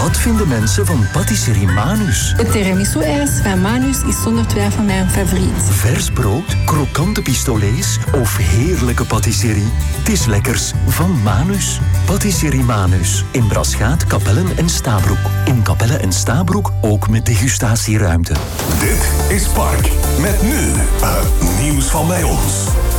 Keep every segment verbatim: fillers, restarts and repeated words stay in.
Wat vinden mensen van patisserie Manus? Het tiramisu-ijs van Manus is zonder twijfel mijn favoriet. Vers brood, krokante pistolets of heerlijke patisserie? Het is lekkers van Manus. Patisserie Manus. In Braschaat, Kapellen en Stabroek. In Kapellen en Stabroek ook met degustatieruimte. Dit is Park. Met nu het nieuws van bij ons.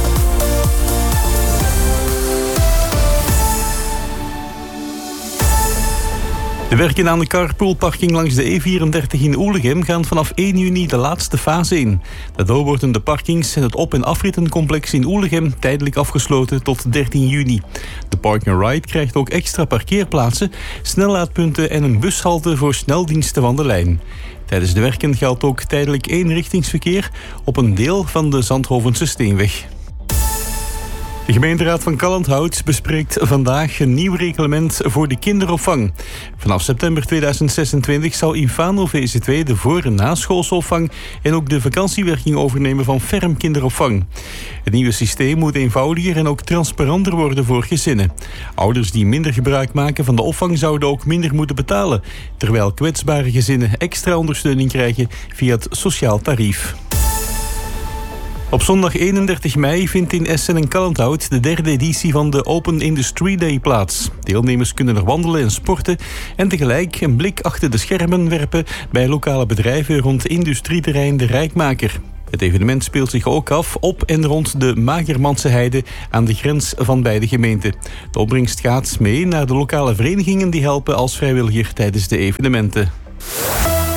De werken aan de carpoolparking langs de E vierendertig in Oelegem gaan vanaf één juni de laatste fase in. Daardoor worden de parkings en het op- en afrittencomplex in Oelegem tijdelijk afgesloten tot dertien juni. De Park and Ride krijgt ook extra parkeerplaatsen, snellaadpunten en een bushalte voor sneldiensten van de lijn. Tijdens de werken geldt ook tijdelijk eenrichtingsverkeer op een deel van de Zandhovense Steenweg. De gemeenteraad van Kallenhout bespreekt vandaag een nieuw reglement voor de kinderopvang. Vanaf september tweeduizend zesentwintig zal Infano V Z W de voor- en naschoolsopvang en ook de vakantiewerking overnemen van fermkinderopvang. Het nieuwe systeem moet eenvoudiger en ook transparanter worden voor gezinnen. Ouders die minder gebruik maken van de opvang zouden ook minder moeten betalen, terwijl kwetsbare gezinnen extra ondersteuning krijgen via het sociaal tarief. Op zondag eenendertig mei vindt in Essen en Kallenhout de derde editie van de Open Industry Day plaats. Deelnemers kunnen er wandelen en sporten en tegelijk een blik achter de schermen werpen bij lokale bedrijven rond industrieterrein De Rijkmaker. Het evenement speelt zich ook af op en rond de Magermanse Heide aan de grens van beide gemeenten. De opbrengst gaat mee naar de lokale verenigingen die helpen als vrijwilliger tijdens de evenementen.